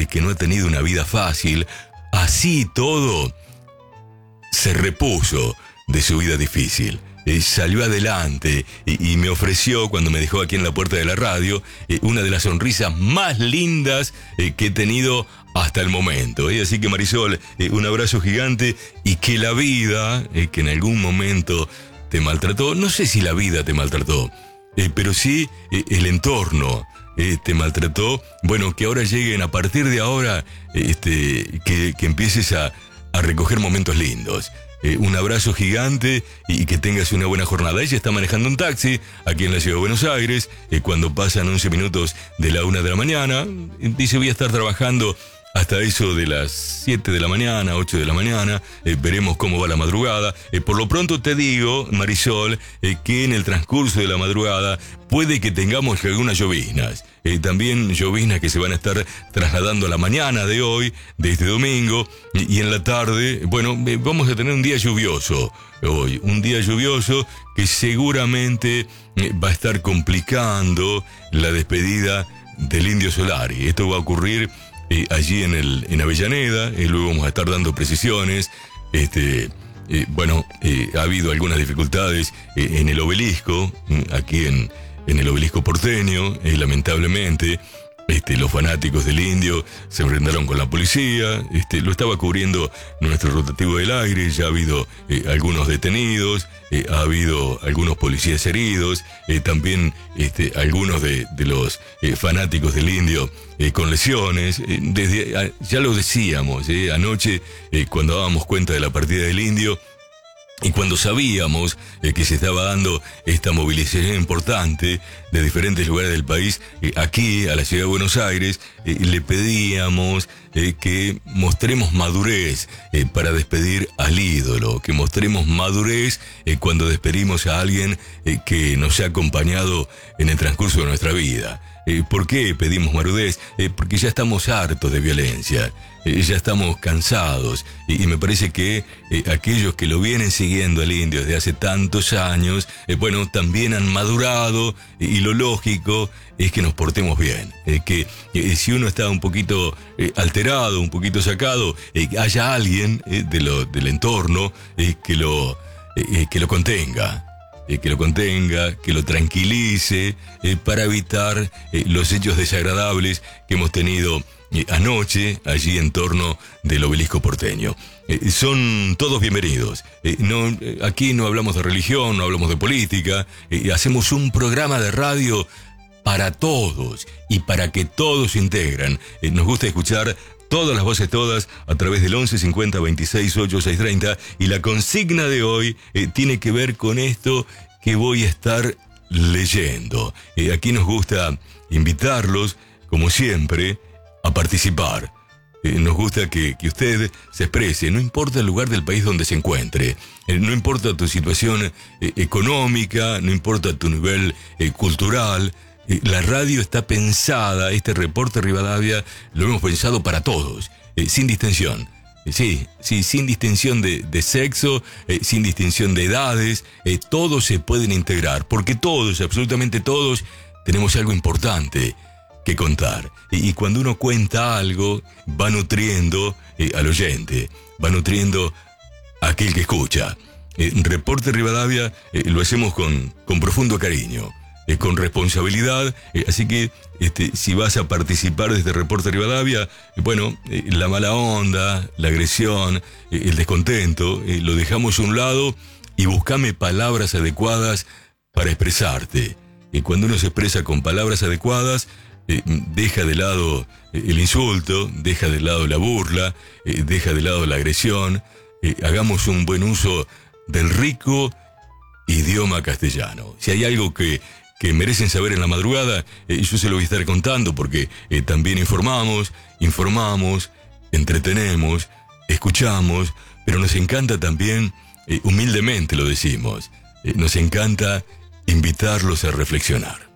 que no ha tenido una vida fácil, así todo se repuso de su vida difícil. Salió adelante y me ofreció, cuando me dejó aquí en la puerta de la radio, una de las sonrisas más lindas que he tenido hasta el momento. Así que, Marisol, un abrazo gigante, y que la vida, que en algún momento te maltrató, no sé si la vida te maltrató, pero sí el entorno te maltrató, bueno, que ahora lleguen, a partir de ahora, que empieces a recoger momentos lindos. Un abrazo gigante y que tengas una buena jornada. Ella está manejando un taxi aquí en la ciudad de Buenos Aires. Cuando pasan 11 minutos de la 1 de la mañana, dice: voy a estar trabajando hasta eso de las 7 de la mañana, 8 de la mañana. Veremos cómo va la madrugada. Por lo pronto te digo, Marisol, que en el transcurso de la madrugada puede que tengamos algunas lloviznas. También lloviznas que se van a estar trasladando a la mañana de hoy, de este domingo, y en la tarde, bueno, vamos a tener un día lluvioso hoy. Un día lluvioso que seguramente va a estar complicando la despedida del Indio Solari. Esto va a ocurrir allí en Avellaneda. Luego vamos a estar dando precisiones. Ha habido algunas dificultades en el obelisco, aquí en el obelisco porteño, lamentablemente. Los fanáticos del Indio se enfrentaron con la policía. Lo estaba cubriendo nuestro rotativo del aire. Ya ha habido algunos detenidos, ha habido algunos policías heridos, también algunos de los fanáticos del Indio con lesiones. Ya lo decíamos anoche, cuando dábamos cuenta de la partida del Indio, y cuando sabíamos que se estaba dando esta movilización importante de diferentes lugares del país, aquí a la ciudad de Buenos Aires, le pedíamos que mostremos madurez para despedir al ídolo, que mostremos madurez cuando despedimos a alguien que nos ha acompañado en el transcurso de nuestra vida. ¿Por qué pedimos madurez? Porque ya estamos hartos de violencia, ya estamos cansados, y me parece que aquellos que lo vienen siguiendo al Indio desde hace tantos años, también han madurado, y lo lógico es que nos portemos bien, que si uno está un poquito alterado, un poquito sacado, haya alguien del entorno que lo contenga. Que lo tranquilice, para evitar los hechos desagradables que hemos tenido anoche allí en torno del obelisco porteño. Son todos bienvenidos. Aquí no hablamos de religión, no hablamos de política, hacemos un programa de radio para todos y para que todos se integran. Nos gusta escuchar todas las voces, todas, a través del 11 50 26 8 630. Y la consigna de hoy tiene que ver con esto que voy a estar leyendo. Aquí nos gusta invitarlos, como siempre, a participar. Nos gusta que usted se exprese, no importa el lugar del país donde se encuentre, no importa tu situación económica, no importa tu nivel cultural. La radio está pensada, este Reporte Rivadavia lo hemos pensado para todos, sin distinción. Sí, sin distinción de sexo, sin distinción de edades, todos se pueden integrar, porque todos, absolutamente todos, tenemos algo importante que contar. Y cuando uno cuenta algo, va nutriendo al oyente, va nutriendo a aquel que escucha. Reporte Rivadavia lo hacemos con profundo cariño, con responsabilidad, así que si vas a participar de este Reporte Rivadavia, la mala onda, la agresión, el descontento, lo dejamos a un lado y buscame palabras adecuadas para expresarte. Cuando uno se expresa con palabras adecuadas, deja de lado el insulto, deja de lado la burla, deja de lado la agresión. Hagamos un buen uso del rico idioma castellano. Si hay algo que merecen saber en la madrugada, yo se lo voy a estar contando, porque también informamos, entretenemos, escuchamos, pero nos encanta también, humildemente lo decimos, nos encanta invitarlos a reflexionar.